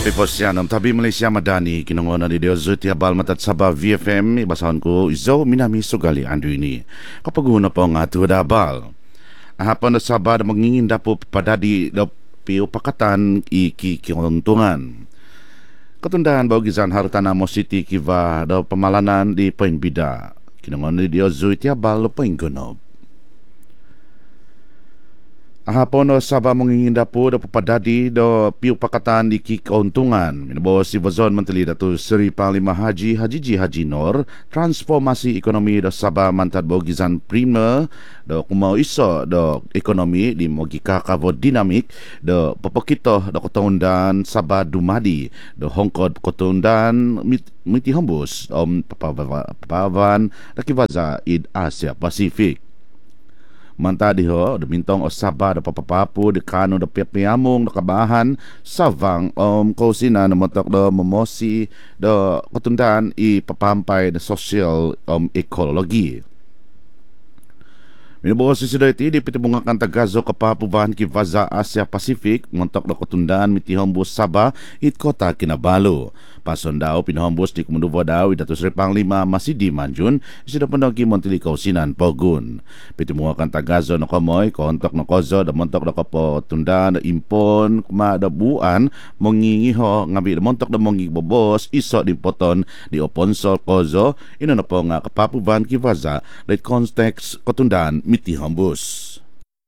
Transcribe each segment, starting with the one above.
Piposianam tabi Malaysia Madani kinongona di Deo Zuti Abal Matat Sabah VFM ibasahon ko Izo Minami Sugali Andu ini kapaguna po nga tuwa abal ahapon na Sabah na mangingin dapo padadi da piu pakatan iki kiuntungan katundahan bawgizan hartana mo city kiva da pamalanan di Poin Bida kinongona di Deo Zuti Abal Poin Gunob ahapon no Sabah manginginda po da papadadi do piu pakatan di kikauntungan. Minabos si Vazon Menteri Datu Seri Panglima Haji Haji Nor transformasi ekonomi do Sabah mantad bogizan prima do kumau iso do ekonomi di mogi kakavo dinamik do papakito do kotundan Sabah Dumadi do Hongkod kotundan miti hambus papavan dakivaza id Asia Pasifik. Manta diho demintong o Sabah da papapapu de kano da piamong da kabahan savang kausina na motok do memosi do ketundaan i papampay da social ekologi. Minubuhos si Sidoyti di pitibungakan tagazo kapapubahan ki Vaza Asia Pasifik montok do ketundaan mitihombus Sabah it kota Kinabalu. Pason daw pinahombus di kumuduwa daw Dato' Seri Panglima Masidi Manjun isida pandang ki Montili Kausinan Pogun. Pitibungakan tagazo no kamoy kontok no kozo da montok do kapotundaan da impon kuma da buan mongingiho ngabi da montok da mongi bobos iso di poton di oponsol kozo ino na po nga kapapubahan ki Vaza dahil konteks ketundaan miti hambus.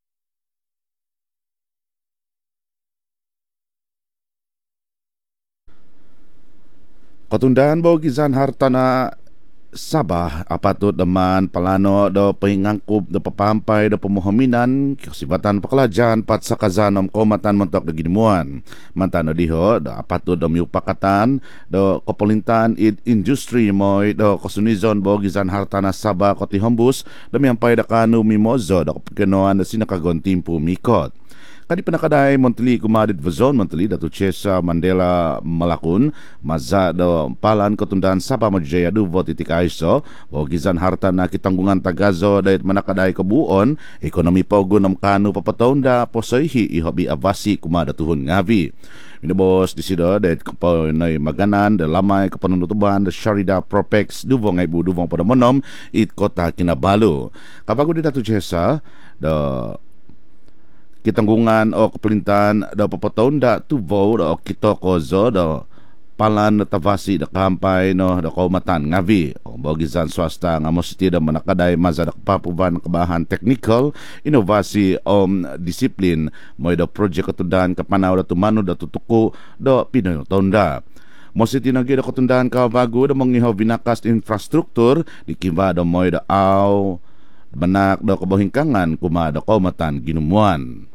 Ketundaan bawgizan hartana Sabah apatut deman palano do pahingangkup do papampay do pemohominan kesibatan pekelajaan pat sakazanom komatan mentok do gidemuan mantano diho do apatut do miupakatan do kepelintan industri moy do kosunizon bawgizan hartana Sabah koti hambus demi ampai da kanu mimozo do kenoan da sinakagon timpu mikot. Kadi penakaday Monteli kumadid Vazon Monteli Dato' Chesa Mandela Malakun maza do palan ketundaan Sabah Majaya Duvo titik aiso bawgizan harta na kitanggungan tagazo dahit manakaday kebuon ekonomi pogun ng kanu papatonda posoyhi ihobi avasi kumada tuhun ngavi. Minabos di sido dahit kapoy maganan da lamay kapanunutuban da Sharida Propex Duvo ngay bu Duvong padamonom it kota Kinabalu. Kapag di Dato' Chesa do kitanggungan o kepelintan da papatonda tuvo da kito kozo da palan na tavasi da kampay no da kaumatan ngavi o bawgizan swasta nga mositi da manakaday maza da kapapuban kabahan technical inovasi disiplin moy da project katundaan kapanaw da tumano da tutuko da pinotonda. Mositi nagi da katundaan kabago da mangihaw binakas infrastruktur di kiba da moy da aw banak da kabahingkangan kuma da kaumatan ginumuan.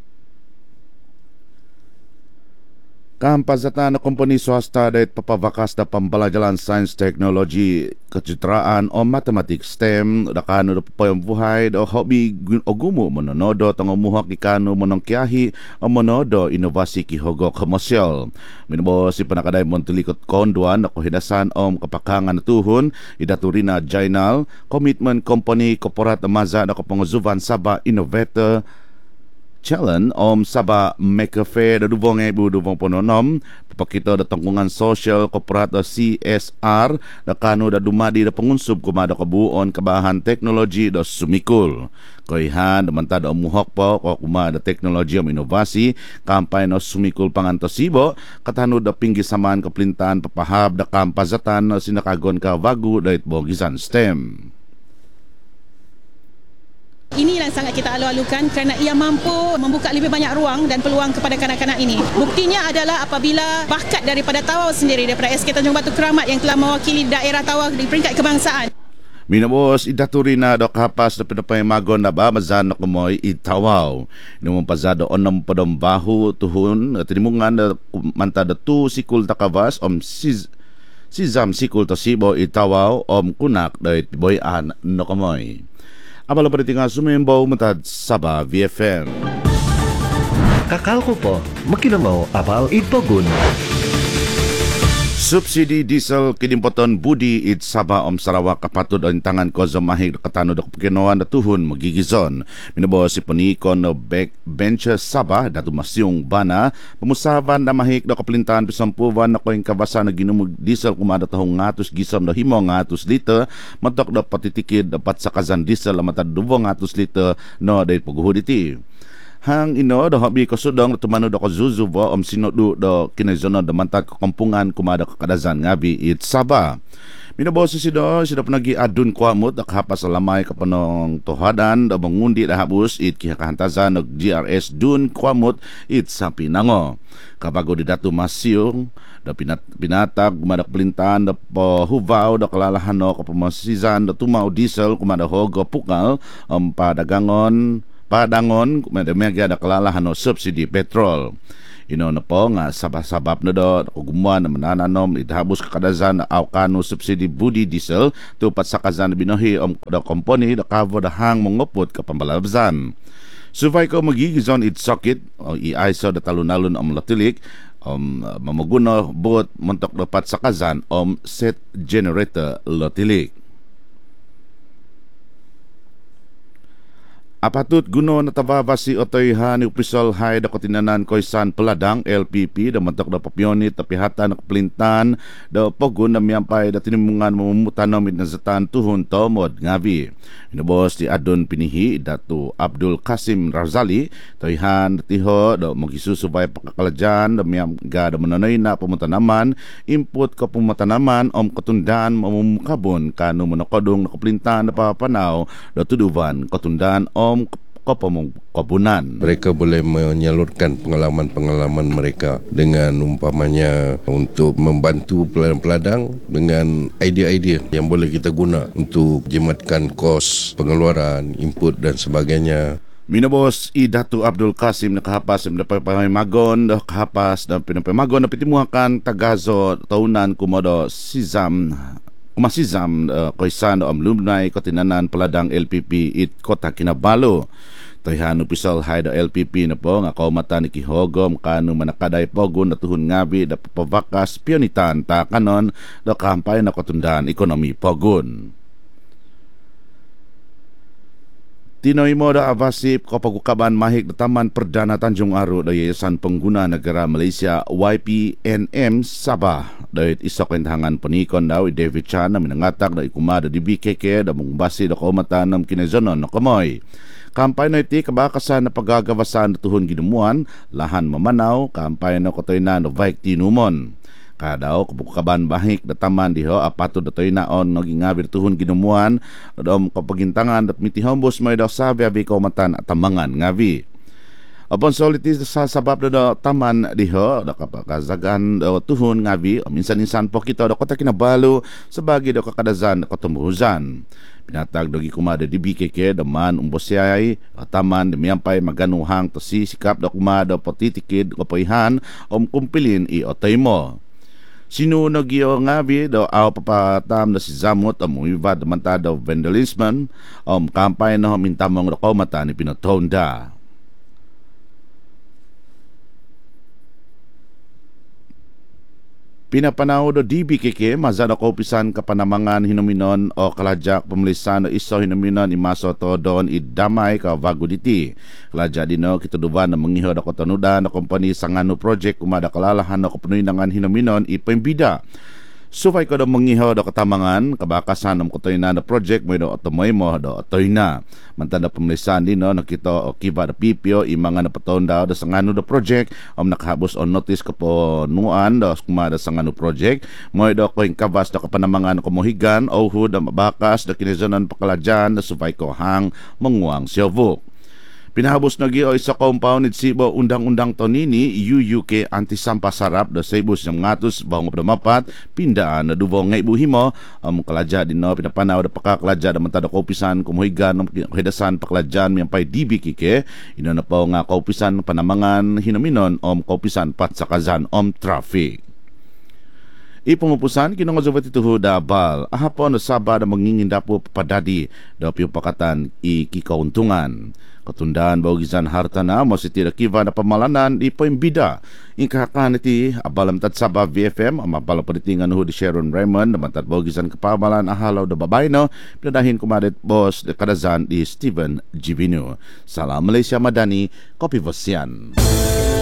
Kampazatan na kompani swasta dahil papavakas da pambalajalan science, technology, kejutraan o matematik STEM da kano da papayambuhay da hobi o gumo mononodo tangumuhak ikano monongkiahi o monodo inovasi kihogok komersyal. Minubo si panakaday Montelikot Konduan na kohidasan o kapakangan na tuhon idaturina Jainal Commitment Company Korporat na maza na kapanguzuvan Sabah Innovator Challenge Sabah Maker Fair da Duvong Ebu Duvong Pononom papakita da tangkungan social corporate da CSR da kano da dumadi da pengunsub kumada kabuon kabahan teknologi da sumikul koihan da manta da umuhok po o kumada teknologi o inovasi kampay no sumikul pangantosibo katano da pinggi samaan kaplintan papahab da kampazatan no sinakagon ka vagu da itbogizan STEM. Inilah sangat kita alu-alukan kerana ia mampu membuka lebih banyak ruang dan peluang kepada kanak-kanak ini. Buktinya adalah apabila bakat daripada Tawau sendiri, daripada SK Tanjung Batu Keramat yang telah mewakili daerah Tawau di peringkat kebangsaan. Minabos idaturina do kapas da pinapay magon na ba mazan na kumoy itawaw. Inumong pazado onam padom bahu tuhun tinimungan da manta da tu sikul takavas sizam sikul tasibo itawaw kunak da itboyan no kumoy. Abala pa rin nga sumimbaw matad Sabah VFM. Kakal ko po, makinamaw abal itpogun. Subsidi diesel kinimpoton budi it Sabah Sarawak kapatid ang tangan ko sa mahig katano da Paginoan na tuhon magigizon. Minabaw si panikon na bench Sabah datu masyong bana pamusaban na mahig da kaplintahan pisampuvan na koing kabasa na ginumog diesel kumada tahong ngatos gisam na himo ngatos liter matok da patitikid dapat sa kazan diesel matad 200 liter no dahil paghuhuditi. Hang ino da habi ko sudong tumano da ko zuzubo sinodu da kinazono da mantag kampungan kumada kakadazan ngabi it Sabah. Minabaw si sida panagi adun kuamot da kahapas sa lamay kapanong tohadan da mangundi da habus it kihakahantazan ng GRS dun kuamot it sa Pinango. Kabago di datu masyong da pinatag kumada pelintahan da pahuvaw da kalalahan no kapamasizan da tumaw diesel kumada hogo pukal padangon kumada da kalalahan no subsidi petrol. Ino na po nga sabab na do kugumuan na manananom ithabos kakadazan na awkano subsidi budi diesel tupat sa kazan na binohi da komponi da cover da hang mongopot kapambalabzan. Suvay ko magigizon it socket o iaiso da talunalon latilik mamaguno bot montok dapat sa kazan set generator latilik. Apatut guno na tababa si Otoyhan ni Upisol Hay da Kotinanan Koysan Peladang LPP da mantok da papyonit da pihatan na kaplintan da pogun na miyampay da tinimungan mamumutanom na zatan tuhon tomod ngavi. Inubos ti Adon Pinihi Datu Abdul Qasim Razali Toyhan tiho da magisusubay pagkakalajan da miyamga da mananoy na pamutanaman input ka pamutanaman katundaan mamumukabon kano manakodong na kaplintan da papanaw da tuduban katundaan kabunan. Mereka boleh menyalurkan pengalaman-pengalaman mereka dengan umpamanya untuk membantu peladang-peladang dengan idea-idea yang boleh kita guna untuk jimatkan kos pengeluaran, input dan sebagainya. Minabos Datu Abdul Qasim na kahapas na pagpapamagon na kahapas na pinapamagon na pitimuhakan tagazo taunan kumodo Kumasizam Koysan Lumnay Kotinanan Peladang LPP it Kota Kinabalu. Toyhan Upisal Hay da LPP na po nga kaumata ni Kihogom kanu manakaday pogun na tuhon ngabi da pavakas pionitan ta kanon da kampay na katundaan ekonomi pogun. Tinoy mo da avasip kapagukaban mahig da Taman Perdana Tanjung Aru da Yayasan Pengguna Negara Malaysia YPNM Sabah. Dahil isakwentangan panikon daw David Chan na minangatak da ikumada di BKK da mungbasi da kaumatan ng kinazonon na kamoy. Kampay na iti kabakasan na paggagawasan na tuhon ginumuan, lahan mamanaw, kampay na kotoy na vaik tinumon. Kadaw kabukaban bahik da taman diho apato da toy naon nagingabir tuhon ginumuan dom kapagintangan dat mitihombos may daw sabi abi kaumatan at tamangan ngavi. Upon solitis sa sabab da taman diho da kapakazagan da tuhon ngavi minsan-insan po kita da kota Kinabalu sabagi da kakadazan da katumuhuzan. Pinatag dogi kumada di BKK daman umbosyay taman di miyampay maganuhang tasi sikap da kumada patitikid kapoyhan kumpilin iotay mo. Sino nagyo ngabi daw aw papatam na si Zamot iba damanta daw vandalism kampay na mintamong dakomata ni pinatonda. Pinapanaw do DBKK mazada ko pisan kapanamangan hinuminon o kalajak pemelisan o iso hinuminon imaso to don idamay ka vaguditi. Kalaja dino kituduban na mangiho da kotanuda na kompani Sangano Project kumada kalalahan na kapunuinangan hinuminon ipembida. Sufay ko daw mangiho daw katamangan kabakasan ng kotoy na project mo daw otomoy mo daw otoy na. Mantanda pemelisan din no nakita o kiba da PPO imanga na paton daw da Sangano da project nakahabos on notice ko po nuan daw kumada Sangano project mo daw ko yung kabas daw kapanamangan ko mohigan o hud da mabakas da kinizonan pakalajan da sufay ko hang manguang siyovok. Pinahabos na giyo sa compound ni Sibo undang-undang tonini UUK anti-sampah sarap da Ceibus ng ngatos bahong padamapat pindaan na dubong ngay buhimo kalaja din no pinapanaw da pakakalaja da mantada kaupisan kumuhigan ng hidasan pakalajan miyang pay DBKK ino na po nga kaupisan panamangan hinaminon kaupisan pat sa kazan traffic. Ipengupusan kinongozobat itu dabal ahapon Sabah na mangingin dapo papadadi daw piyo pakatan ikikauntungan. Ketundaan baugisan harta na mo si tirakiva na pamalanan ipoimbida. Ingkahakan iti abalam tat Sabah VFM ang mapala panitingan ho di Sharon Raymond naman tat baugisan kapamalan ahalaw da babay no pinadahin kumarit boss de kadazan di Steven Givino. Salam Malaysia Madani, Kopi Vosyan.